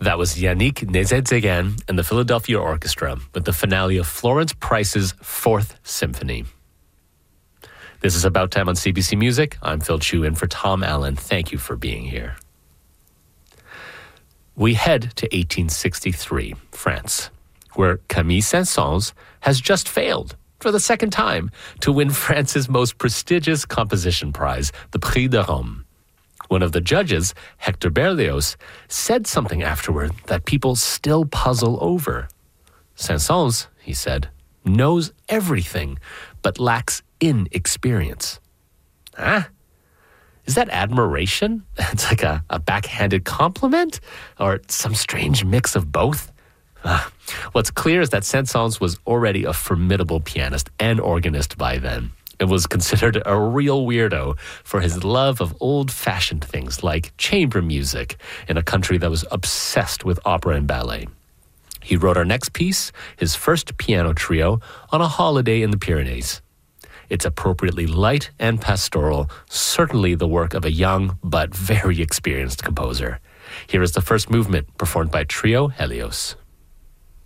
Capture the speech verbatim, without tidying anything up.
That was Yannick Nézet-Séguin and the Philadelphia Orchestra with the finale of Florence Price's Fourth Symphony. This is About Time on C B C Music. I'm Phil Chu in for Tom Allen. Thank you for being here. We head to eighteen sixty-three, France, where Camille Saint-Saëns has just failed for the second time to win France's most prestigious composition prize, the Prix de Rome. One of the judges, Hector Berlioz, said something afterward that people still puzzle over. Saint-Saëns, he said, knows everything, but lacks inexperience. Huh? Is that admiration? It's like a, a backhanded compliment? Or some strange mix of both? Uh, what's clear is that Saint-Saëns was already a formidable pianist and organist by then, and was considered a real weirdo for his love of old-fashioned things like chamber music in a country that was obsessed with opera and ballet. He wrote our next piece, his first piano trio, on a holiday in the Pyrenees. It's appropriately light and pastoral, certainly the work of a young but very experienced composer. Here is the first movement performed by Trio Helios.